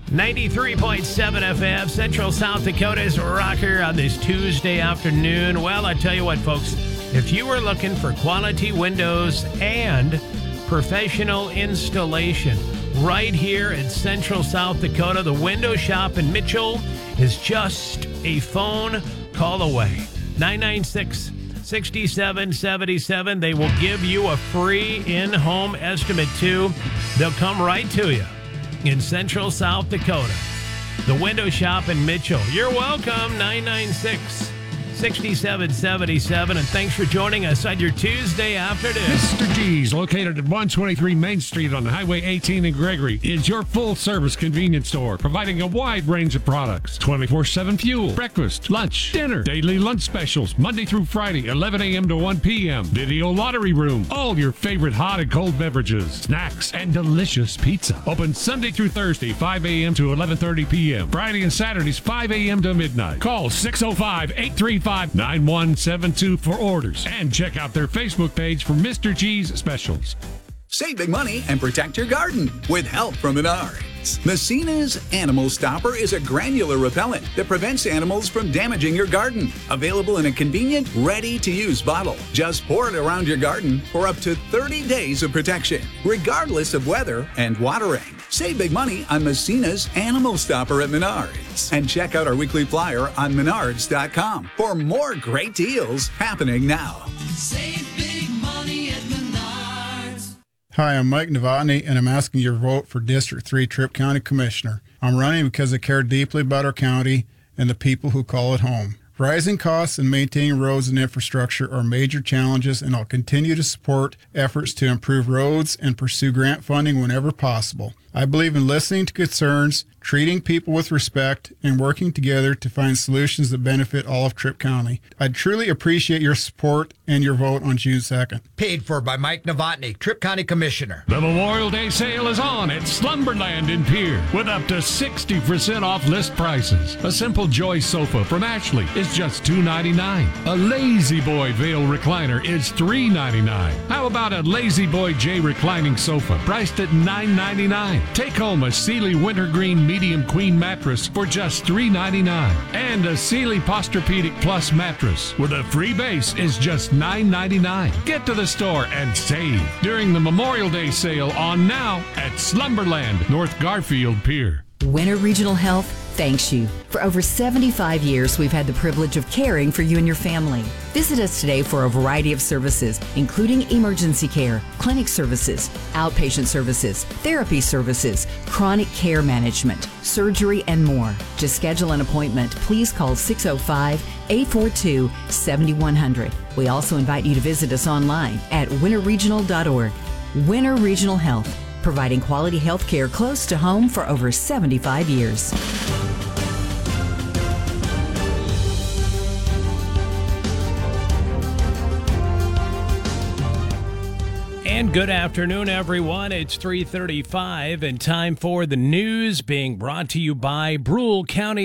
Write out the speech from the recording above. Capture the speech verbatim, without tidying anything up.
ninety-three point seven F M, Central South Dakota's rocker on this Tuesday afternoon. Well, I tell you what, folks, if you were looking for quality windows and professional installation right here in Central South Dakota, the Window Shop in Mitchell is just a phone call away. nine nine six, six seven seven seven. They will give you a free in-home estimate, too. They'll come right to you in Central South Dakota. The Window Shop in Mitchell. You're welcome, nine nine six, six seven seven seven. And thanks for joining us on your Tuesday afternoon. Mister G's, located at one twenty-three Main Street on Highway eighteen in Gregory, is your full-service convenience store, providing a wide range of products. twenty-four seven fuel, breakfast, lunch, dinner, daily lunch specials, Monday through Friday, eleven a.m. to one p.m. Video lottery room, all your favorite hot and cold beverages, snacks, and delicious pizza. Open Sunday through Thursday, five a.m. to eleven thirty p.m. Friday and Saturdays, five a.m. to midnight. Call six oh five, eight three five, nine one seven two for orders, and check out their Facebook page for Mister G's specials. Save big money and protect your garden with help from Menards. Messina's Animal Stopper is a granular repellent that prevents animals from damaging your garden. Available in a convenient, ready-to-use bottle. Just pour it around your garden for up to thirty days of protection, regardless of weather and watering. Save big money on Messina's Animal Stopper at Menards. And check out our weekly flyer on menards dot com for more great deals happening now. Save big money at Menards. Hi, I'm Mike Novotny, and I'm asking your vote for District three Tripp County Commissioner. I'm running because I care deeply about our county and the people who call it home. Rising costs and maintaining roads and infrastructure are major challenges, and I'll continue to support efforts to improve roads and pursue grant funding whenever possible. I believe in listening to concerns, treating people with respect, and working together to find solutions that benefit all of Tripp County. I'd truly appreciate your support and your vote on June second. Paid for by Mike Novotny, Tripp County Commissioner. The Memorial Day sale is on at Slumberland in Pierre with up to sixty percent off list prices. A simple Joy sofa from Ashley is just two ninety-nine. A Lazy Boy Vail recliner is three ninety-nine. How about a Lazy Boy J reclining sofa priced at nine ninety-nine? Take home a Sealy Wintergreen Medium Queen mattress for just three ninety-nine. And a Sealy Posturepedic Plus mattress with a free base is just nine ninety-nine. Get to the store and save during the Memorial Day sale on now at Slumberland, North Garfield Pier. Winter Regional Health thanks you. For over seventy-five years, we've had the privilege of caring for you and your family. Visit us today for a variety of services, including emergency care, clinic services, outpatient services, therapy services, chronic care management, surgery, and more. To schedule an appointment, please call six oh five, eight four two, seven one zero zero. We also invite you to visit us online at winter regional dot org. Winter Regional Health, providing quality health care close to home for over seventy-five years. And good afternoon, everyone. It's three thirty-five and time for the news being brought to you by Brule County